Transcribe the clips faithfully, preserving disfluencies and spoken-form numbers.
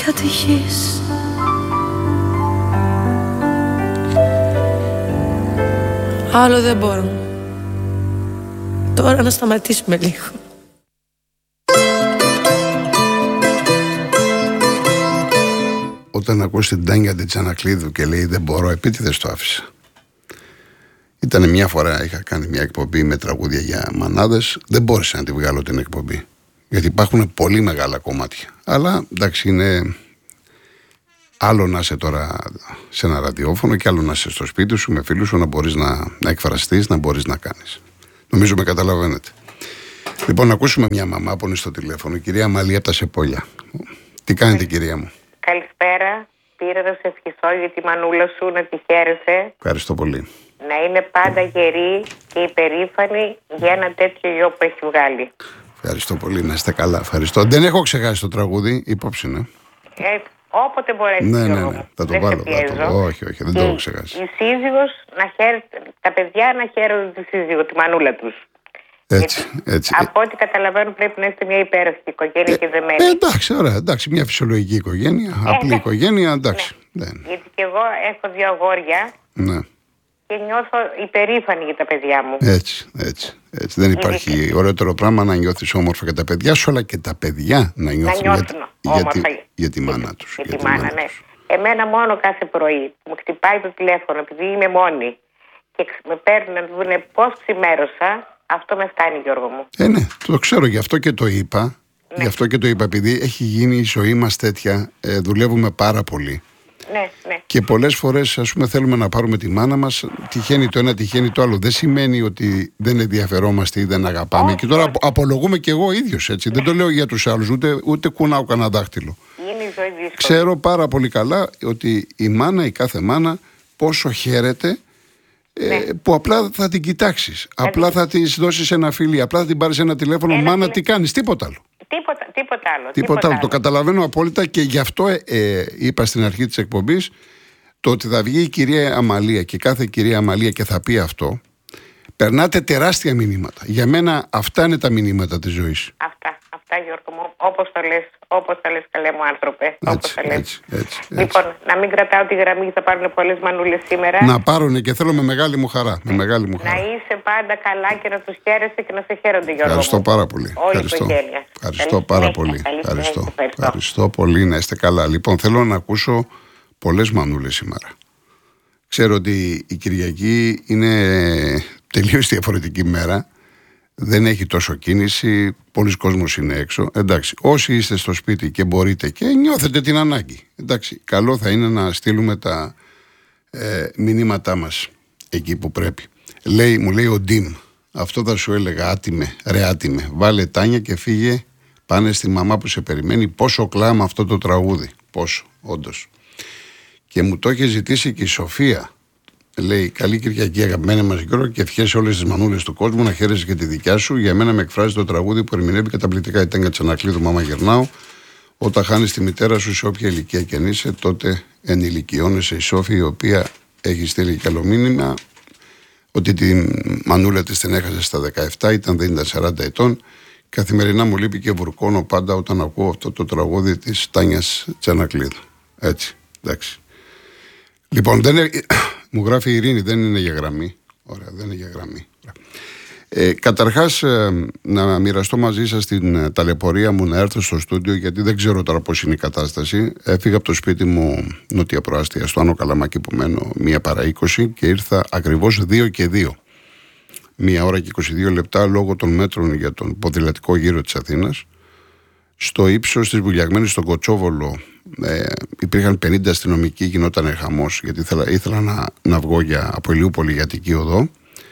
μάτια τυχής. Άλλο δεν μπορώ. Τώρα να σταματήσουμε λίγο. Όταν ακούσει την Τάνια την Τσανακλείδου και λέει δεν μπορώ, επίτηδες το άφησα. Ήταν μια φορά, είχα κάνει μια εκπομπή με τραγούδια για μανάδες. Δεν μπόρεσα να τη βγάλω την εκπομπή. Γιατί υπάρχουν πολύ μεγάλα κομμάτια. Αλλά εντάξει, είναι άλλο να είσαι τώρα σε ένα ραδιόφωνο και άλλο να είσαι στο σπίτι σου με φίλους σου, να μπορείς να, να εκφραστείς, να μπορείς να κάνεις. Νομίζω με καταλαβαίνετε. Λοιπόν, να ακούσουμε μια μαμά που είναι στο τηλέφωνο, η κυρία Αμαλία από τα Σεπόλια. Τι κάνετε, κυρία μου? Καλησπέρα. Πήρα να σε ευχηθώ για τη μανούλα σου, να τη χαίρεσαι. Ευχαριστώ πολύ. Να είναι πάντα γερή και υπερήφανη για ένα τέτοιο γιο που έχει βγάλει. Ευχαριστώ πολύ, να είστε καλά. Ευχαριστώ. Δεν έχω ξεχάσει το τραγούδι, υπόψη, ναι. Ε, όποτε μπορέσει. Ναι, ναι, ναι. Θα το δεν βάλω. Θα το... Όχι, όχι, δεν το έχω ξεχάσει. Η σύζυγος να χαίρεται, τα παιδιά να χαίρονται τη σύζυγο, τη μανούλα τους. Έτσι, έτσι. Από ό,τι καταλαβαίνω πρέπει να είστε μια υπέροχη οικογένεια ε, και δεμένη. Ε, εντάξει, ωραία, εντάξει, μια φυσιολογική οικογένεια, ε, απλή ε, οικογένεια, εντάξει. Ναι. Δεν. Γιατί και εγώ έχω δύο αγόρια. Ναι. Και νιώθω υπερήφανη για τα παιδιά μου. Έτσι, έτσι, έτσι. Δεν υπάρχει Ειδικά. ωραιότερο πράγμα να νιώθεις όμορφα για τα παιδιά σου, αλλά και τα παιδιά να νιώθουν για, για, τη, για τη μάνα τους. Για, για τη μάνα, μάνα ναι. Εμένα μόνο κάθε πρωί μου χτυπάει το τηλέφωνο, επειδή είμαι μόνη και με παίρνουν να δουν πώς ξημέρωσα. Αυτό με φτάνει, Γιώργο μου. Ε, ναι, το ξέρω, γι' αυτό και το είπα. Ναι. Γι' αυτό και το είπα, επειδή έχει γίνει η ζωή μας τέτοια, ε, δουλεύουμε πάρα πολύ. Ναι, ναι. Και πολλές φορές, ας πούμε, θέλουμε να πάρουμε τη μάνα μας, τυχαίνει το ένα, τυχαίνει το άλλο. Δεν σημαίνει ότι δεν ενδιαφερόμαστε ή δεν αγαπάμε. Όχι, και τώρα όχι. απολογούμε και εγώ ίδιος, έτσι. Ναι. Δεν το λέω για τους άλλους, ούτε, ούτε κουνάω κανένα δάχτυλο. Είναι η ζωή δύσκολη. Ξέρω πάρα πολύ καλά ότι η μάνα, η κάθε μάνα, πόσο χαίρεται. Ναι. Ε, που απλά θα την κοιτάξεις, ναι. απλά θα της δώσεις ένα φιλί, απλά θα την πάρεις ένα τηλέφωνο, ένα μάνα, τι κάνεις, τίποτα άλλο. Τίποτα, τίποτα άλλο. Τίποτα, τίποτα άλλο. άλλο. Το καταλαβαίνω απόλυτα και γι' αυτό ε, ε, είπα στην αρχή της εκπομπής το ότι θα βγει η κυρία Αμαλία και κάθε κυρία Αμαλία και θα πει αυτό. Περνάτε τεράστια μηνύματα. Για μένα αυτά είναι τα μηνύματα της ζωής. Αυτά, αυτά Γιώργο μου, όπως το λες, όπως το λες καλέ μου άνθρωπε. Έτσι, το λες. Έτσι, έτσι, έτσι. Λοιπόν, να μην κρατάω τη γραμμή, θα πάρουν πολλές μανούλες σήμερα. Να πάρουν και θέλω με μεγάλη μου χαρά. Με μεγάλη μου χαρά. Να είσαι πάντα καλά και να τους χαίρεσαι και να σε χαίρονται, Γιώργο. Ευχαριστώ μου. πάρα πολύ. Όλη Ευχαριστώ. η οικογένεια. Ευχαριστώ πάρα πολύ. Ευχαριστώ. Ευχαριστώ πολύ, να είστε καλά. Λοιπόν, θέλω να ακούσω πολλές μανούλες σήμερα. Ξέρω ότι η Κυριακή είναι τελείως διαφορετική μέρα. Δεν έχει τόσο κίνηση. Πολλοί κόσμος είναι έξω. Εντάξει, όσοι είστε στο σπίτι και μπορείτε και νιώθετε την ανάγκη. Εντάξει, καλό θα είναι να στείλουμε τα ε, μηνύματά μας εκεί που πρέπει. Λέει, μου λέει ο Ντίμ, αυτό θα σου έλεγα, άτιμε, ρε άτιμε. Βάλε Τάνια και φύγε, πάνε στη μαμά που σε περιμένει. Πόσο κλάμα αυτό το τραγούδι. Πόσο, όντως. Και μου το είχε ζητήσει και η Σοφία. Λέει, καλή Κυριακή, αγαπημένα μας Γιώργο, και ευχές σε όλες τις μανούλες του κόσμου, να χαίρεσαι και τη δικιά σου. Για μένα με εκφράζει το τραγούδι που ερμηνεύει καταπληκτικά η Τάνια Τσανακλείδου, Μάμα Γερνάω. Όταν χάνεις τη μητέρα σου, σε όποια ηλικία και αν είσαι, τότε ενηλικιώνεσαι. Η Σόφη, η οποία έχει στείλει καλό μήνυμα, ότι τη μανούλα της την έχασε στα δεκαεπτά, ήταν δεν ήταν σαράντα ετών. Καθημερινά μου λείπει και βουρκώνω πάντα όταν ακούω αυτό το τραγούδι της Τάνιας Τσανακλείδου. Έτσι, εντάξει. Λοιπόν, δεν είναι, μου γράφει η Ειρήνη, δεν είναι για γραμμή. Ωραία, δεν είναι για γραμμή. Ε, καταρχάς, ε, να μοιραστώ μαζί σας την ταλαιπωρία μου να έρθω στο στούντιο, γιατί δεν ξέρω τώρα πώς είναι η κατάσταση. Έφυγα από το σπίτι μου νότια προάστια, στο Άνω Καλαμάκι που μένω, μία παρά είκοσι, και ήρθα ακριβώς δύο και δύο. Μία ώρα και είκοσι δύο λεπτά λόγω των μέτρων για τον ποδηλατικό γύρο της Αθήνας. Στο ύψος της Βουλιαγμένης, στον Κοτσόβολο, ε, υπήρχαν πενήντα αστυνομικοί, γινόταν χαμός, γιατί ήθελα, ήθελα να, να βγω για, από Ηλιούπολη για Αττική Οδό.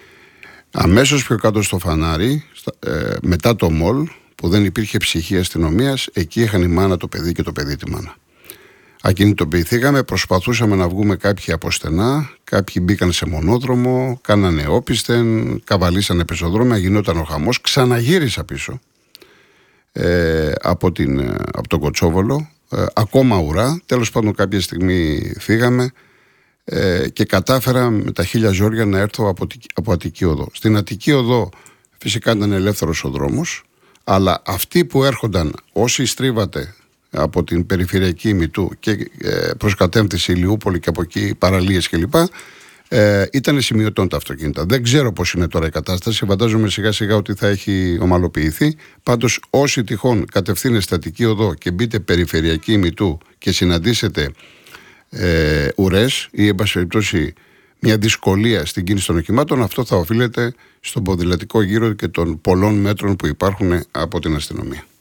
Αμέσως πιο κάτω στο Φανάρι, ε, μετά το μολ, που δεν υπήρχε ψυχή αστυνομίας, εκεί είχαν η μάνα το παιδί και το παιδί τη μάνα. Ακινητοποιηθήκαμε, προσπαθούσαμε να βγούμε κάποιοι από στενά, κάποιοι μπήκαν σε μονόδρομο, κάνανε όπισθεν, καβαλήσανε πεζοδρόμια, γινόταν ο χαμός. Ξαναγύρισα πίσω ε, από, την, από τον Κοτσόβολο, ε, ακόμα ουρά. Τέλος πάντων, κάποια στιγμή φύγαμε ε, και κατάφερα με τα χίλια ζόρια να έρθω από, από Αττική Οδό. Στην Αττική Οδό φυσικά ήταν ελεύθερος ο δρόμος, αλλά αυτοί που έρχονταν, όσοι στρίβατε από την περιφερειακή Μητού και προς κατεύθυνση Ηλιούπολη και από εκεί παραλίες κλπ. Ε, ήταν σημειωτών τα αυτοκίνητα. Δεν ξέρω πώς είναι τώρα η κατάσταση. Φαντάζομαι σιγά σιγά ότι θα έχει ομαλοποιηθεί. Πάντως, όσοι τυχόν κατευθύνεστε Αττική Οδό και μπείτε περιφερειακή Μητού και συναντήσετε ε, ουρές ή εν πάση περιπτώσει μια δυσκολία στην κίνηση των οχημάτων, αυτό θα οφείλεται στον ποδηλατικό γύρο και των πολλών μέτρων που υπάρχουν από την αστυνομία.